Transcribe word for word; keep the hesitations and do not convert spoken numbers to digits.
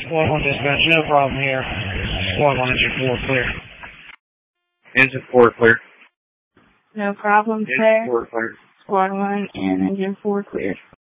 Squad one dispatch, no problem here. Squad one, engine four clear. Engine four clear. No problem, Engine sir. four clear. Squad one and engine four clear.